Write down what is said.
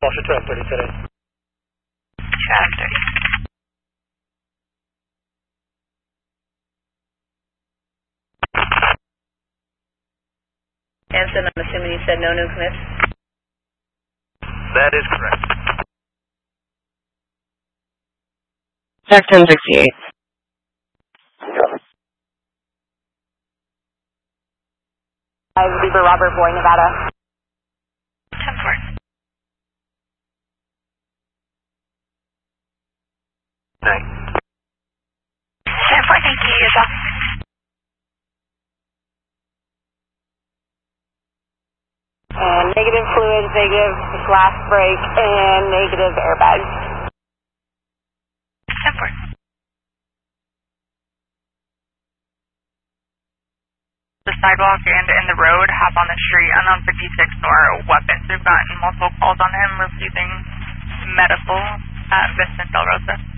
Marshall 1230 today. Traffic 30. Anson, I'm assuming you said no new commits? That is correct. Check 1068. Beaver Robert, Boy, Nevada. 10-4. Night. 10-4, thank you. Yourself. And negative fluids, negative glass break, and negative airbags. 10-4. The sidewalk and in the road, hop on the street, unknown 56 or weapons. We've gotten multiple calls on him refusing medical at Vista Del Rosa.